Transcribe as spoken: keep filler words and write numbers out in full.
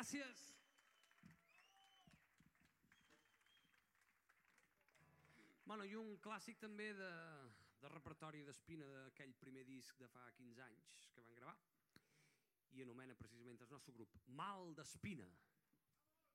Gràcies. Bueno, i un clàssic també de, de repertori d'Espina d'aquell primer disc de fa quinze anys que van gravar i anomena precisament el nostre grup Mal d'Espina.